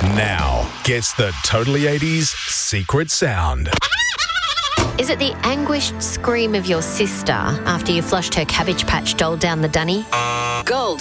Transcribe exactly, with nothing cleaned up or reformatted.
Now gets the Totally eighties secret sound. Is it the anguished scream of your sister after you flushed her Cabbage Patch doll down the dunny? Gold